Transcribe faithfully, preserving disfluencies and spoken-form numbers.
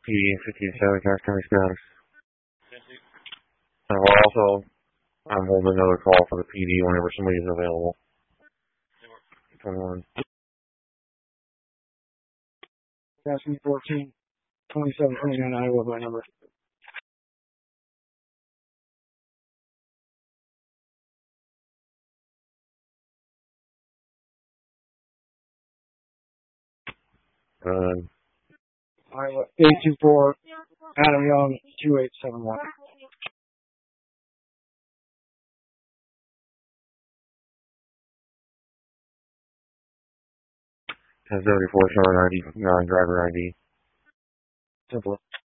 P D fifty-seven, Cass County status. And we're also, I'm holding another call for the P D whenever somebody is available. twenty-one. Asking fourteen, twenty-seven, twenty-nine, Iowa, my number. Good. Iowa, eight two four, Adam Young, two eight seven one. ten seventy-four, Sean I D, non-driver I D. Simple.